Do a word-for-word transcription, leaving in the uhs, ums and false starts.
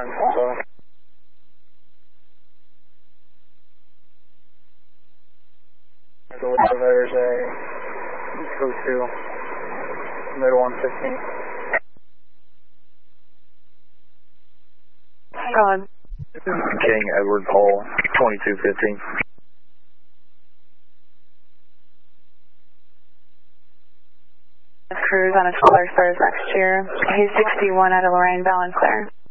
ten, so. The elevators a go to mid one fifteen. Gone. King Edward Paul, twenty-two fifteen. Cruise on a Solar Stars next year. He's sixty-one out of Lorraine, balance there.